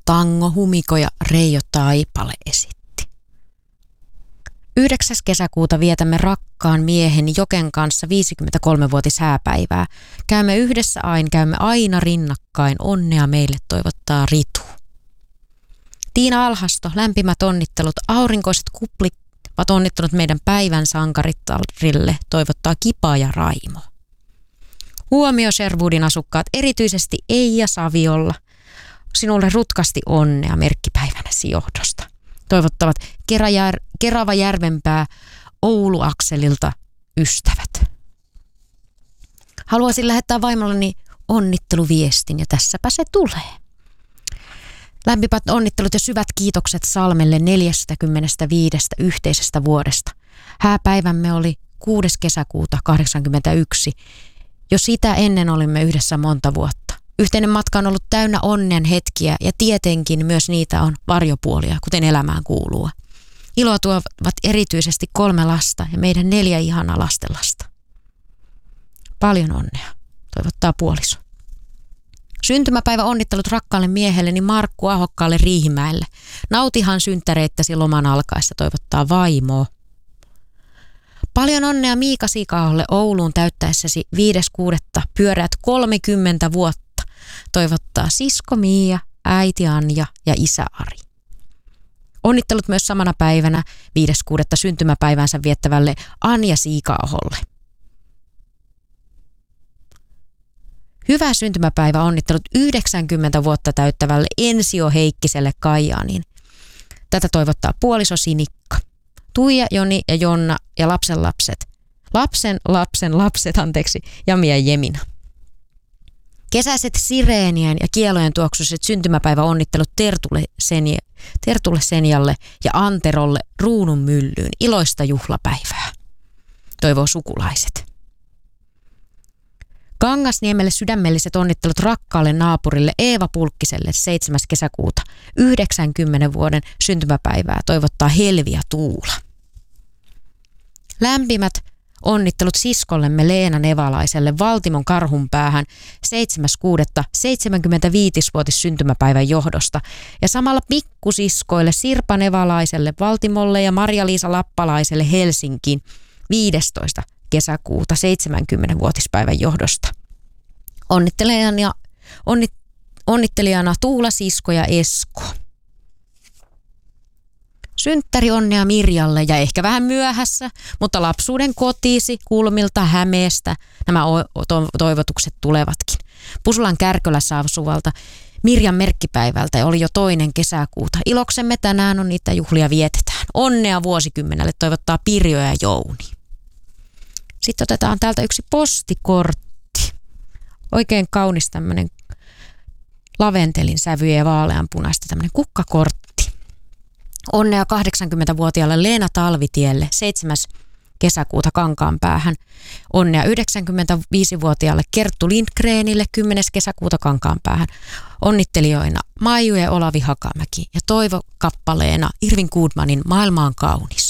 Tango Humiko ja Reijo Taipale esitti. 9. kesäkuuta vietämme rakkaan miehen Joken kanssa 53-vuotishääpäivää. Käymme yhdessä käymme aina rinnakkain. Onnea meille toivottaa Ritu. Tiina Alhasto, lämpimät onnittelut. Aurinkoiset kuplit ovat onnittelut meidän päivän sankarittarille, toivottaa Kipa ja Raimo. Huomio Sherwoodin asukkaat, erityisesti Eija Saviolla. Sinulle rutkasti onnea merkkipäivänäsi johdosta. Toivottavat Kerava Järvenpää Oulu-akselilta ystävät. Haluaisin lähettää vaimolleni onnitteluviestin ja tässäpä se tulee. Lämpimät onnittelut ja syvät kiitokset Salmelle 45 yhteisestä vuodesta. Hääpäivämme oli 6. kesäkuuta 1981. Jo sitä ennen olimme yhdessä monta vuotta. Yhteinen matka on ollut täynnä onnen hetkiä ja tietenkin myös niitä on varjopuolia, kuten elämään kuuluu. Iloa tuovat erityisesti 3 lasta ja meidän 4 ihanaa lastenlasta. Paljon onnea, toivottaa puoliso. Syntymäpäivä onnittelut rakkaalle miehelleni Markku Ahokkaalle Riihimäelle. Nautihan synttäreittäsi loman alkaessa, toivottaa vaimoa. Paljon onnea Miika Siikaholle Ouluun täyttäessäsi 5.6. pyöreät 30 vuotta. Toivottaa sisko Miia, äiti Anja ja isä Ari. Onnittelut myös samana päivänä 5.6. syntymäpäivänsä viettävälle Anja Siikaholle. Hyvää syntymäpäivä onnittelut 90 vuotta täyttävälle Ensio Heikkiselle Kajaaniin. Tätä toivottaa puoliso Sinikka. Tuija, Joni ja Jonna ja lapsen lapset, Jami ja Jemina. Kesäiset sireenien ja kielojen tuoksuiset syntymäpäiväonnittelut Tertulle Senjalle ja Anterolle Ruunun myllyyn. Iloista juhlapäivää. Toivoo sukulaiset. Kangasniemelle sydämelliset onnittelut rakkaalle naapurille Eeva Pulkkiselle 7. kesäkuuta 90 vuoden syntymäpäivää. Toivottaa Helvi ja Tuula. Lämpimät onnittelut siskollemme Leena Nevalaiselle Valtimon Karhunpäähän 7.6. 75-vuotis syntymäpäivän johdosta ja samalla pikkusiskoille Sirpa Nevalaiselle Valtimolle ja Marja-Liisa Lappalaiselle Helsinkiin 15. kesäkuuta 70-vuotispäivän johdosta. Onnittelijana Tuula, Sisko ja Esko. Synttäri onnea Mirjalle ja ehkä vähän myöhässä, mutta lapsuuden kotiisi Kulmilta Hämeestä nämä toivotukset tulevatkin. Pusulan Kärkölässä asuvalta Mirjan merkkipäivältä oli jo 2. kesäkuuta. Iloksemme tänään on niitä juhlia vietetään. Onnea vuosikymmenelle toivottaa Pirjo ja Jouni. Sitten otetaan täältä yksi postikortti. Oikein kaunis tämmöinen laventelin sävyjä ja vaaleanpunaista tämmöinen kukkakortti. Onnea 80-vuotiaalle Leena Talvitielle 7. kesäkuuta Kankaanpäähän. Onnea 95-vuotiaalle Kerttu Lindgrenille 10. kesäkuuta Kankaanpäähän. Onnittelijoina Maiju ja Olavi Hakamäki ja toivokappaleena Irvin Goodmanin Maailma on kaunis.